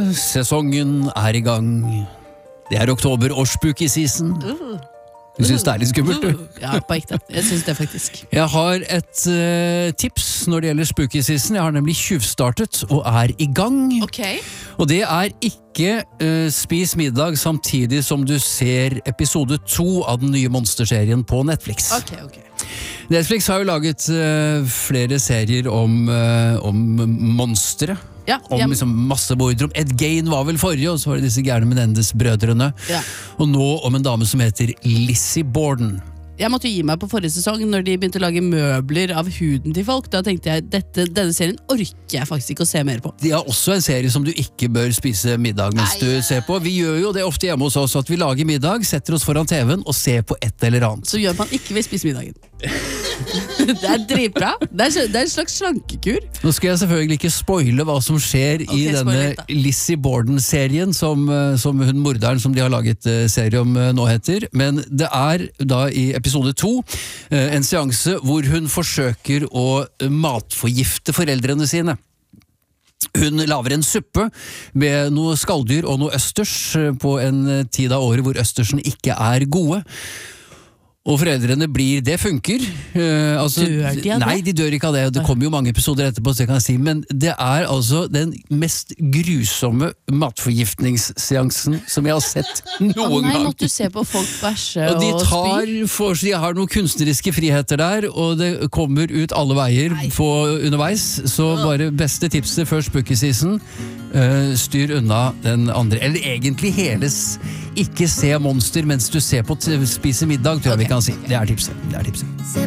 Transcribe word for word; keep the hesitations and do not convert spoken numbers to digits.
sesongen er i gang. Det er oktober og spooky season. Du synes det er litt skummelt, du? Ja, på ekte. Jeg synes det faktisk. Jeg har et uh, tips når det gjelder spooky season. Jeg har nemlig tjuvstartet og er i gang. Ok. Og det er ikke uh, spis middag samtidig som du ser episode to av den nye monsterserien på Netflix. Ok, ok. Netflix har jo laget uh, flere serier om, uh, om monstre. Ja, om ja. liksom masse mordrom. Ed Gein var vel forrige, og så var det disse gærne Menendez-brødrene. Ja. Og nå om en dame som heter Lizzie Borden. Jeg måtte gi meg på forrige sesong når de begynte å lage møbler av huden til folk. Da tenkte jeg, dette, denne serien orker jeg faktisk ikke å se mer på. De har også en serie som du ikke bør spise middag mens Nei, du ser på. Vi gjør jo det ofte hjemme hos oss, at vi lager middag, setter oss foran T V-en og ser på et eller annet. Så gjør man ikke vil spise middagen. Det er dritbra. Det er, det er en slags slankekur. Nå skal jeg selvfølgelig ikke spoile hva som skjer Ok, i spoil denne litt, da. Lizzie Borden-serien, som, eh, som hun morderen som de har laget eh, serie om eh, nå heter. Men det er da i episode to eh, en seanse hvor hun forsøker å eh, matforgifte foreldrene sine. Hun laver en suppe med noe skalldyr og noe østers eh, på en eh, tid av året hvor østersen ikke er gode. Og foreldrene blir, det funker. Uh, altså, Dør de av det? Nei, de dør ikke av det. Det kommer jo mange episoder etterpå, så jeg kan si, men det er altså den mest grusomme matforgiftningsseansen som jeg har sett noen Å nei, gang. måtte du se på folk bæsje Og og, de tar, spy? for, de har noen kunstneriske friheter der, og det kommer ut alle veier på underveis, så bare beste tipset før spooky season, uh, styr unna den andre. Eller egentlig hele s- ikke se monster mens du ser på t- spise middag, tror jeg vi kan si. Det er tipset. Det er tipset.